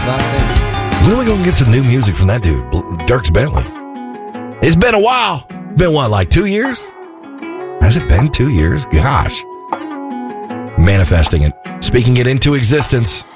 It's not a thing. When are we going to get some new music from that dude, Dierks Bentley? It's been a while. Been what, like 2 years? Has it been 2 years? Gosh. Manifesting it. Speaking it into existence.